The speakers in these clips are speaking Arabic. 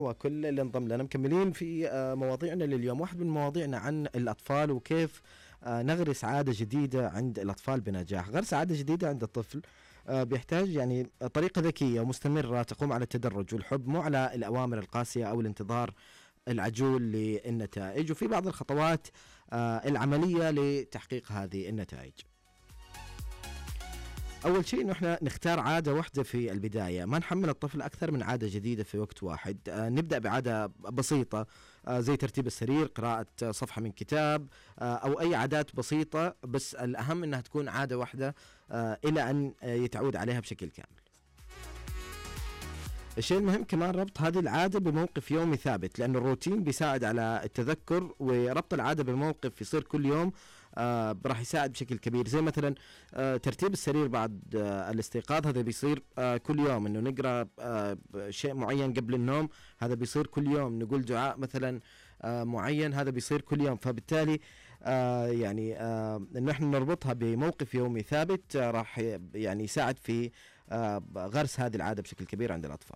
وكل اللي انضم لنا مكملين في مواضيعنا لليوم. واحد من مواضيعنا عن الأطفال وكيف نغرس عادة جديدة عند الأطفال بنجاح. غرس عادة جديدة عند الطفل بيحتاج يعني طريقة ذكية ومستمرة تقوم على التدرج والحب، مو على الأوامر القاسية أو الانتظار العجول للنتائج، وفي بعض الخطوات العملية لتحقيق هذه النتائج. أول شيء إنه إحنا نختار عادة واحدة في البداية، ما نحمل الطفل أكثر من عادة جديدة في وقت واحد. نبدأ بعادة بسيطة زي ترتيب السرير، قراءة صفحة من كتاب، أو أي عادات بسيطة، بس الأهم إنها تكون عادة واحدة إلى أن يتعود عليها بشكل كامل. الشيء المهم كمان ربط هذه العادة بموقف يومي ثابت، لأن الروتين بيساعد على التذكر، وربط العادة بموقف يصير كل يوم راح يساعد بشكل كبير. زي مثلا ترتيب السرير بعد الاستيقاظ، هذا بيصير كل يوم. انه نقرأ شيء معين قبل النوم، هذا بيصير كل يوم. نقول دعاء مثلا معين، هذا بيصير كل يوم. فبالتالي يعني انه احنا نربطها بموقف يومي ثابت راح يعني يساعد في غرس هذه العادة بشكل كبير عند الأطفال.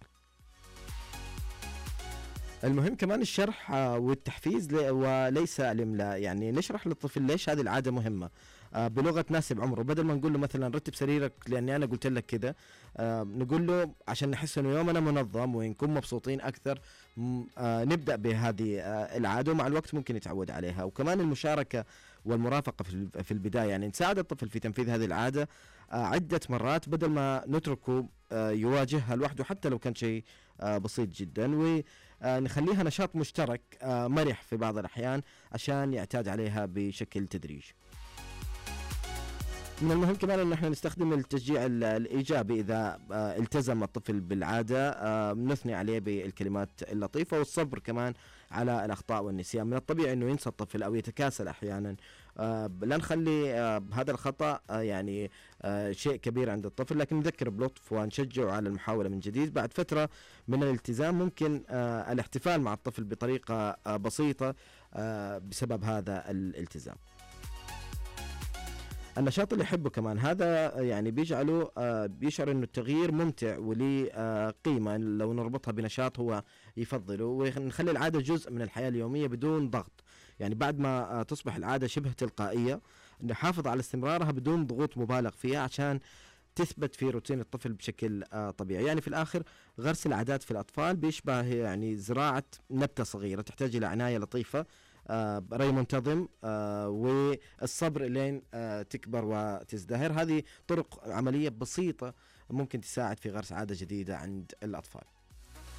المهم كمان الشرح والتحفيز وليس الإملاء. يعني نشرح للطفل ليش هذه العادة مهمة بلغة تناسب عمره، بدل ما نقول له مثلا رتب سريرك لأني أنا قلت لك كذا، نقول له عشان نحس إنه يومنا منظم ونكون مبسوطين أكثر. نبدأ بهذه العادة، ومع الوقت ممكن يتعود عليها. وكمان المشاركة والمرافقة في البداية، يعني نساعد الطفل في تنفيذ هذه العادة عدة مرات بدل ما نتركه يواجهها لوحده، حتى لو كان شيء بسيط جدا، ونخليها نشاط مشترك مرح في بعض الأحيان عشان يعتاد عليها بشكل تدريجي. من المهم كمان ان احنا نستخدم التشجيع الايجابي. اذا التزم الطفل بالعاده نثني عليه بالكلمات اللطيفه، والصبر كمان على الاخطاء والنسيان. من الطبيعي انه ينسى الطفل او يتكاسل احيانا، لا نخلي هذا الخطا يعني شيء كبير عند الطفل، لكن نذكر بلطف ونشجعه على المحاوله من جديد. بعد فتره من الالتزام ممكن الاحتفال مع الطفل بطريقه بسيطه بسبب هذا الالتزام. النشاط اللي يحبه كمان، هذا يعني بيجعله بيشعر انه التغيير ممتع وليه قيمة. لو نربطها بنشاط هو يفضله، ونخلي العادة جزء من الحياة اليومية بدون ضغط. يعني بعد ما تصبح العادة شبه تلقائية، نحافظ على استمرارها بدون ضغوط مبالغ فيها عشان تثبت في روتين الطفل بشكل طبيعي. يعني في الآخر غرس العادات في الأطفال بيشبه يعني زراعة نبتة صغيرة تحتاج إلى عناية لطيفة، ري منتظم، والصبر لين تكبر وتزدهر. هذه طرق عملية بسيطة ممكن تساعد في غرس عادة جديدة عند الأطفال.